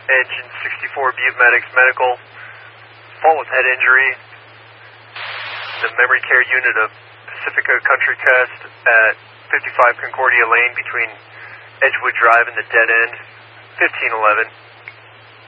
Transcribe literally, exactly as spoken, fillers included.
Engine sixty-four Butte Medics Medical. Fall with head injury. The memory care unit of Pacifica Country Crest at fifty-five Concordia Lane between Edgewood Drive and the dead end. fifteen eleven.